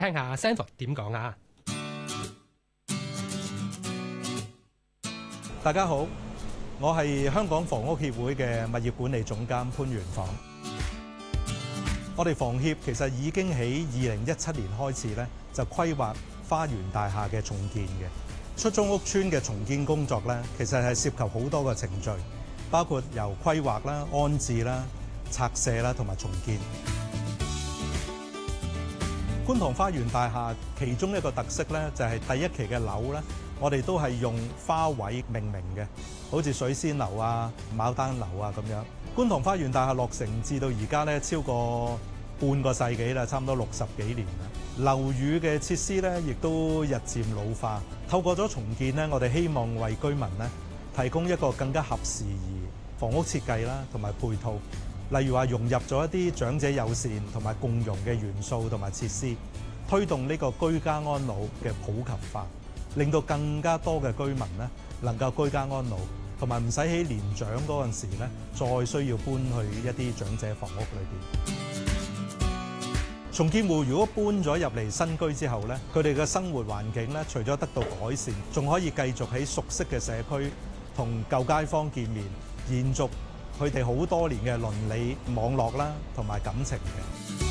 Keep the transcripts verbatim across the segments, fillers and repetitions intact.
聽下 Sanford 點講啊！ 大家好，我係香港房屋協會嘅物業管理總監潘元晃。我哋房協其實已經喺二零一七年開始咧，就規劃花園大廈嘅重建嘅出租屋邨嘅重建工作咧，其實係涉及好多個程序，包括由規劃啦、安置啦、拆卸啦同埋重建。觀塘花園大廈其中一個特色咧，就係第一期嘅樓咧，我哋都係用花卉命名嘅，好似水仙樓啊、牡丹樓啊咁樣。觀塘花園大廈落成至到而家咧，超過半個世紀啦，差唔多六十幾年啦。樓宇嘅設施咧，亦都日漸老化。透過咗重建咧，我哋希望為居民咧提供一個更加合時宜房屋設計啦，同埋配套。例如話融入咗一啲長者友善同埋共融嘅元素同埋設施，推動呢個居家安老嘅普及化，令到更加多嘅居民咧能夠居家安老，同埋唔使喺年長嗰陣時咧再需要搬去一啲長者房屋裏邊。重建戶如果搬咗入嚟新居之後咧，佢哋嘅生活環境咧，除咗得到改善，仲可以繼續喺熟悉嘅社區同舊街坊見面，延續佢哋好多年嘅鄰里網絡啦，同埋感情嘅。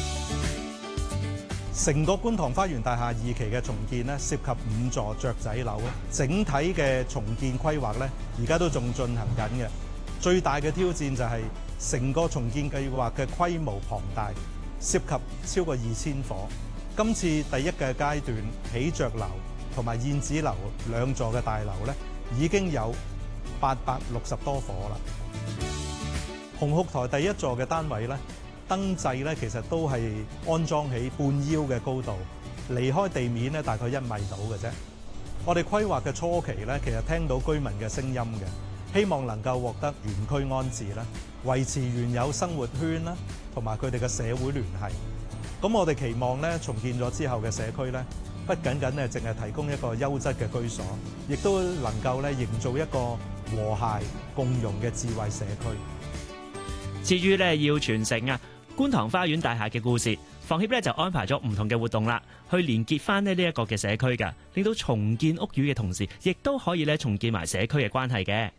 成個觀塘花園大廈二期嘅重建咧，涉及五座雀仔樓，整體嘅重建規劃咧，而家都仲進行緊嘅。最大嘅挑戰就係成個重建計劃嘅規模龐大，涉及超過二千伙。今次第一嘅階段，喜鵲樓同埋燕子樓兩座嘅大樓咧，已經有八百六十多伙啦。紅酷台第一座嘅單位咧，燈掣咧其實都係安裝喺半腰嘅高度，離開地面咧大概一米到嘅啫。我哋規劃嘅初期咧，其實聽到居民嘅聲音嘅，希望能夠獲得原區安置啦，維持原有生活圈啦，同埋佢哋嘅社會聯繫。咁我哋期望咧重建咗之後嘅社區咧，不僅僅咧淨係提供一個優質嘅居所，亦都能夠咧營造一個和諧共融嘅智慧社區。 至於咧要傳承啊觀塘花園大廈嘅故事，房協咧就安排咗唔同嘅活動啦，去連結翻咧呢一個嘅社區㗎，令到重建屋宇嘅同時，亦都可以咧重建埋社區嘅關係嘅。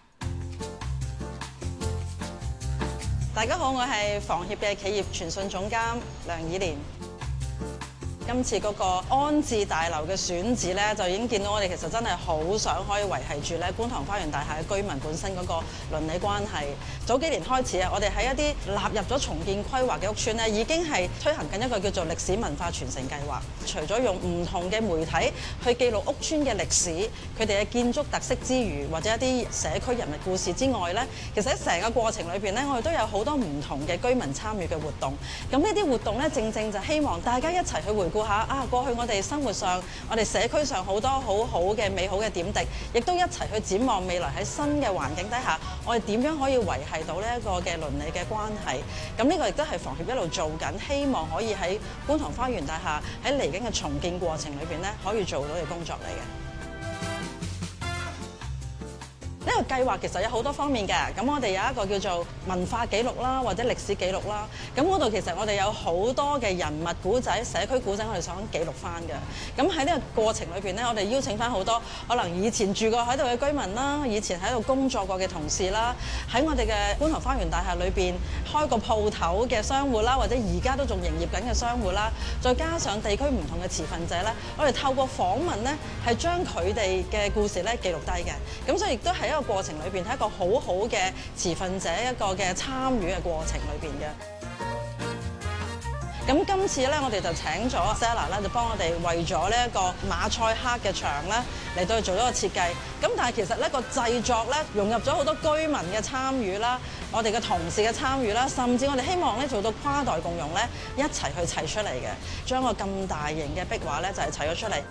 大家好，我係房協嘅企業傳訊總監梁以蓮。今次嗰個安置大樓嘅選址咧，就已經見到我哋其實真係好想可以維繫住咧觀塘花園大廈嘅居民本身嗰個鄰里關係。早幾年開始啊，我哋喺一啲納入咗重建規劃嘅屋邨咧，已經係推行緊一個叫做歷史文化傳承計劃。除咗用唔同嘅媒體去記錄屋邨嘅歷史、佢哋嘅建築特色之餘，或者一啲社區人物故事之外咧，其實喺成個過程裏邊咧，我哋都有好多唔同嘅居民參與嘅活動。咁呢啲活動咧，正正就希望大家一齊去回顧下啊，過去我哋生活上、我哋社區上好多好好嘅美好嘅點滴，亦都一齊去展望未來喺新嘅環境底下，我哋點樣可以維繫到呢一個嘅鄰里嘅關係。咁呢個亦都係房協一路做緊，希望可以喺觀塘花園大廈喺嚟緊嘅重建過程裏邊咧，可以做到嘅工作嚟嘅。呢個計劃其實有好多方面嘅，咁我哋有一個叫做文化記錄啦，或者歷史記錄啦。咁嗰度其實我哋有好多嘅人物古仔、社區古仔，我哋想記錄翻嘅。咁喺呢個過程裏邊呢，我哋邀請翻好多可能以前住過喺度嘅居民啦，以前喺度工作過嘅同事啦，喺我哋嘅觀塘花園大廈裏邊開個鋪頭嘅商戶啦，或者而家都仲營業緊嘅商戶啦，再加上地區唔同嘅持份者咧，我哋透過訪問呢，係將佢哋嘅故事咧記錄低嘅。咁所以亦都係一個過程裏邊係一個好好嘅持份者一個嘅參與嘅過程裏邊嘅。咁今次咧，我哋就請咗 Sara 咧，就幫我哋為咗呢一個馬賽克嘅牆咧嚟到去做咗個設計。咁但係其實呢個製作咧融入咗好多居民嘅參與啦，我哋嘅同事嘅參與啦，甚至我哋希望咧做到跨代共融咧，一齊去砌出嚟嘅，將個咁大型嘅壁畫咧就係砌咗出嚟。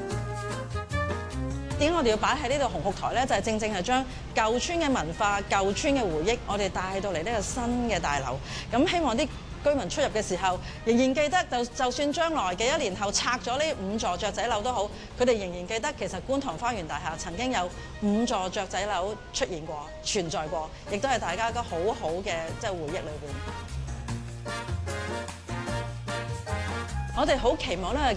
點解我哋要擺喺呢度紅酷台咧？就係正正係將舊村嘅文化、舊村嘅回憶，我哋帶到嚟呢個新嘅大樓。咁希望啲居民出入嘅時候，仍然記得，就就算將來嘅一年後拆咗呢五座雀仔樓都好，佢哋仍然記得其實觀塘花園大廈曾經有五座雀仔樓出現過、存在過，亦都係大家一個好好嘅即係回憶裏邊。 我哋好期望咧